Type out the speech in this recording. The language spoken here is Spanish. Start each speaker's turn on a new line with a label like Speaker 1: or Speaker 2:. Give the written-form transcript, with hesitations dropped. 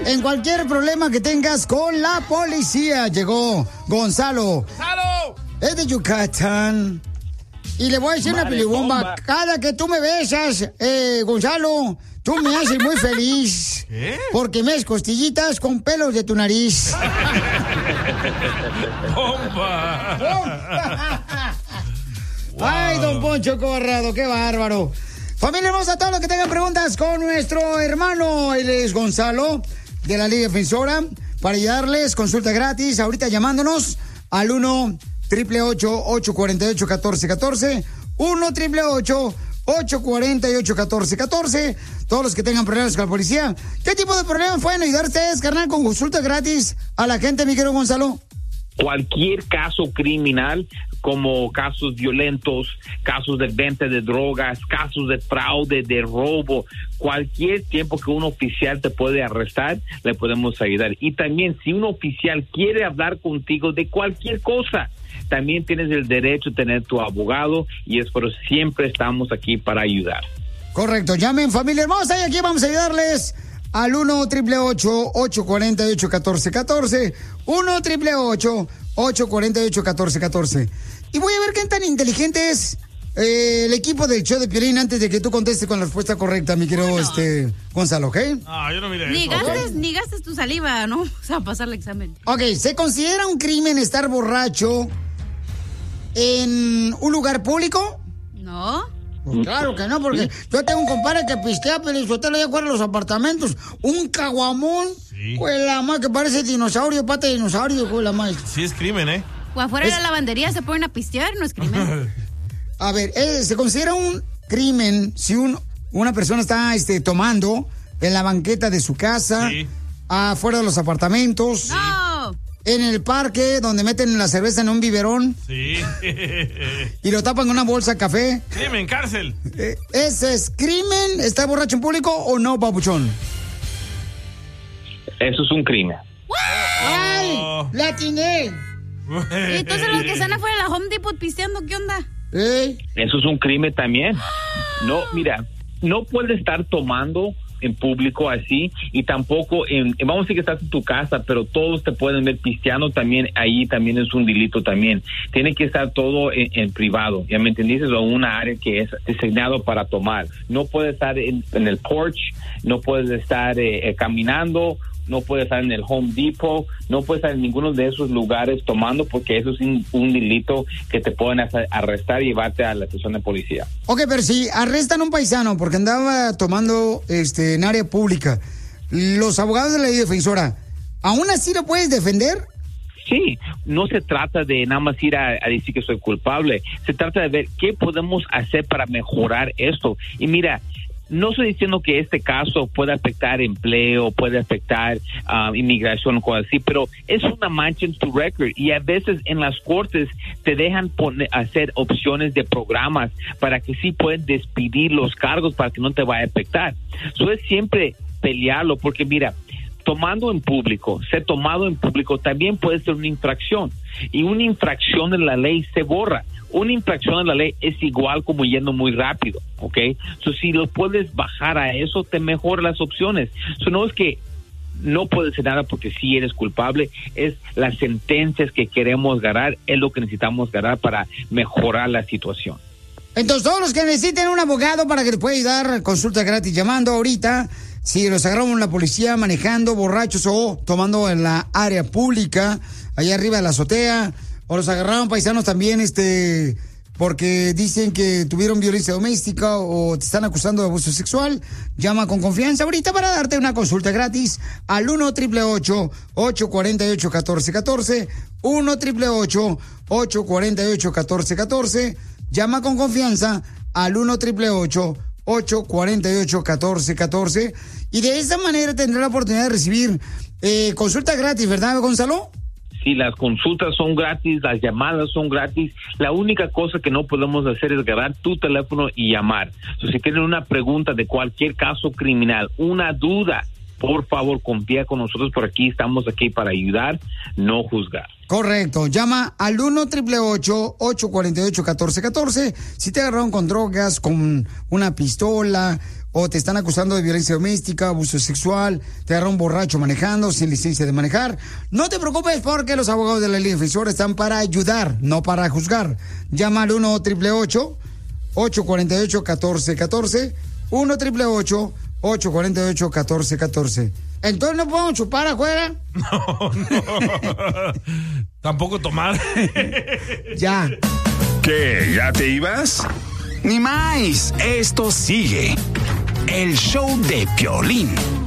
Speaker 1: en cualquier problema que tengas con la policía. Llegó Gonzalo.
Speaker 2: ¡Gonzalo!
Speaker 1: Es de Yucatán. Y le voy a decir una pilibomba. Cada que tú me besas, Gonzalo, tú me haces muy feliz.
Speaker 2: ¿Qué?
Speaker 1: Porque me das costillitas con pelos de tu nariz.
Speaker 2: ¡Bomba!
Speaker 1: Ay, don Poncho Corrado, qué bárbaro. Familia hermosa, todos los que tengan preguntas con nuestro hermano, él es Gonzalo, de la Liga Defensora, para ayudarles, consulta gratis, ahorita llamándonos al 1-888-848-1414, 1-888-848-1414, todos los que tengan problemas con la policía. ¿Qué tipo de problemas pueden ayudar ustedes, carnal, con consulta gratis a la gente, mi querido Gonzalo?
Speaker 3: Cualquier caso criminal, como casos violentos, casos de venta de drogas, casos de fraude, de robo, cualquier tiempo que un oficial te puede arrestar, le podemos ayudar. Y también, si un oficial quiere hablar contigo de cualquier cosa, también tienes el derecho a tener tu abogado, y es por eso siempre estamos aquí para ayudar.
Speaker 1: Correcto, llamen, familia hermosa, y aquí vamos a ayudarles al 1-888-848-1414, 1-888-848-1414. Y voy a ver qué tan inteligente es el equipo del show de Piolín antes de que tú contestes con la respuesta correcta, mi querido Gonzalo, ¿ok?
Speaker 2: Ah, yo no miré
Speaker 4: ni
Speaker 2: eso.
Speaker 4: ni gastes tu saliva, ¿no? O sea, pasar el examen.
Speaker 1: Ok, ¿se considera un crimen estar borracho en un lugar público?
Speaker 4: No.
Speaker 1: Pues claro que no, porque yo tengo un compadre que pistea, pero usted le acuerda los apartamentos. Un caguamón, pues la más que parece dinosaurio, pata de dinosaurio, pues la más.
Speaker 2: Sí, es crimen, ¿eh?
Speaker 4: O afuera de la lavandería se ponen a pistear, no es crimen.
Speaker 1: A ver, se considera un crimen si una persona está tomando en la banqueta de su casa, afuera de los apartamentos,
Speaker 4: ¡no!
Speaker 1: En el parque donde meten la cerveza en un biberón.
Speaker 2: Sí.
Speaker 1: Y lo tapan con una bolsa de café.
Speaker 2: Crimen, cárcel.
Speaker 1: ¿Ese es crimen? ¿Está borracho en público o no, papuchón?
Speaker 3: Eso es un crimen.
Speaker 1: ¡Ay! ¡La atiné!
Speaker 4: Y entonces los que están afuera de la Home Depot pisteando, ¿qué onda?
Speaker 3: Eso es un crimen también. No, mira, no puedes estar tomando en público así, y tampoco vamos a decir que estás en tu casa, pero todos te pueden ver pisteando también, ahí también es un delito también. Tiene que estar todo en privado, ¿ya me entendiste? O una área que es designado para tomar. No puedes estar en el porch, no puedes estar caminando, no puedes estar en el Home Depot, no puedes estar en ninguno de esos lugares tomando, porque eso es un delito que te pueden arrestar y llevarte a la estación de policía.
Speaker 1: Ok, pero si arrestan a un paisano porque andaba tomando en área pública, los abogados de la Ley Defensora, ¿aún así lo puedes defender?
Speaker 3: Sí, no se trata de nada más ir a decir que soy culpable, se trata de ver qué podemos hacer para mejorar esto. Y mira, no estoy diciendo que este caso pueda afectar empleo, puede afectar inmigración o cosas así, pero es una mancha en tu récord, y a veces en las cortes te dejan hacer opciones de programas para que sí pueden despedir los cargos para que no te vaya a afectar. Eso es siempre pelearlo, porque mira, tomando en público, ser tomado en público también puede ser una infracción, y una infracción de la ley se borra. Una infracción de la ley es igual como yendo muy rápido, ¿ok? Si lo puedes bajar a eso, te mejora las opciones. No es que no puedes hacer nada porque sí eres culpable, es las sentencias que queremos ganar, es lo que necesitamos ganar para mejorar la situación.
Speaker 1: Entonces, todos los que necesiten un abogado para que les pueda ayudar, consulta gratis llamando ahorita. Si los agarramos la policía manejando borrachos o tomando en la área pública, allá arriba de la azotea, o los agarraron paisanos también, porque dicen que tuvieron violencia doméstica o te están acusando de abuso sexual, llama con confianza ahorita para darte una consulta gratis al 1-888-848-1414, 1-888-848-1414, llama con confianza al 1-888-848-1414, y de esa manera tendrá la oportunidad de recibir consulta gratis, ¿verdad, Gonzalo?
Speaker 3: Sí, las consultas son gratis, las llamadas son gratis. La única cosa que no podemos hacer es agarrar tu teléfono y llamar. Si tienen una pregunta de cualquier caso criminal, una duda, por favor, confía con nosotros. Por aquí estamos aquí para ayudar, no juzgar.
Speaker 1: Correcto. Llama al 1-888-848-1414. Si te agarraron con drogas, con una pistola o te están acusando de violencia doméstica, abuso sexual, te agarran borracho manejando, sin licencia de manejar, no te preocupes porque los abogados de la Liga Defensora están para ayudar, no para juzgar. Llama al 1-888-848-1414, 1-888-848-1414. Entonces no podemos chupar afuera.
Speaker 2: No. Tampoco tomar.
Speaker 1: Ya.
Speaker 5: ¿Qué? ¿Ya te ibas? Ni más. Esto sigue. El show de Piolín.